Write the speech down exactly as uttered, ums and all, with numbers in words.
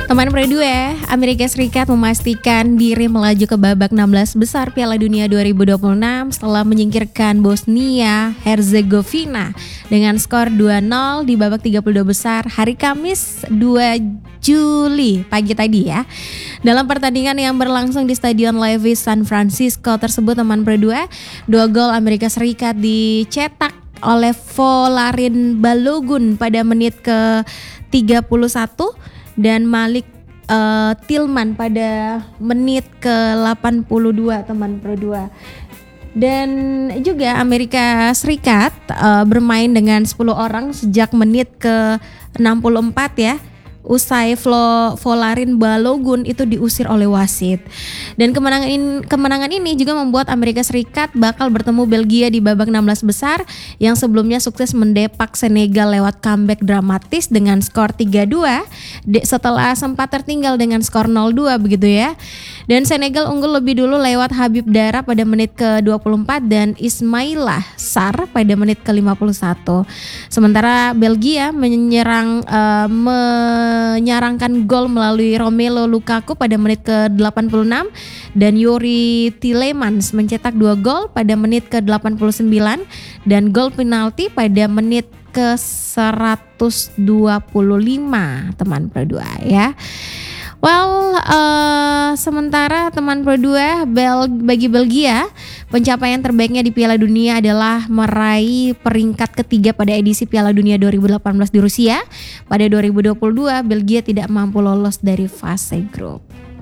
Teman Pro dua, Amerika Serikat memastikan diri melaju ke babak enam belas besar Piala Dunia dua ribu dua puluh enam setelah menyingkirkan Bosnia Herzegovina dengan skor dua nol di babak tiga puluh dua besar hari Kamis dua Juli pagi tadi ya. Dalam pertandingan yang berlangsung di Stadion Levi's San Francisco tersebut, teman Pro dua, dua gol Amerika Serikat dicetak oleh Volarin Balogun pada menit ke tiga puluh satu dan Malik uh, Tillman pada menit ke delapan puluh dua, teman Pro dua. Dan juga Amerika Serikat uh, bermain dengan sepuluh orang sejak menit ke enam puluh empat ya. Usai Flo, Volarin Balogun itu diusir oleh wasit. Dan kemenangan ini, kemenangan ini juga membuat Amerika Serikat bakal bertemu Belgia di babak enam belas besar yang sebelumnya sukses mendepak Senegal lewat comeback dramatis dengan skor tiga dua de, setelah sempat tertinggal dengan skor nol dua begitu ya. Dan Senegal unggul lebih dulu lewat Habib Dara pada menit ke dua puluh empat dan Ismaila Sarr pada menit ke lima puluh satu. Sementara Belgia menyerang uh, menyarangkan gol melalui Romelu Lukaku pada menit ke delapan puluh enam dan Yuri Tielemans mencetak dua gol pada menit ke delapan puluh sembilan dan gol penalti pada menit ke seratus dua puluh lima, teman Pro dua ya. Well, uh, sementara teman Pro dua, Bel- bagi Belgia, pencapaian terbaiknya di Piala Dunia adalah meraih peringkat ketiga pada edisi Piala Dunia dua ribu delapan belas di Rusia. Pada dua ribu dua puluh dua, Belgia tidak mampu lolos dari fase grup.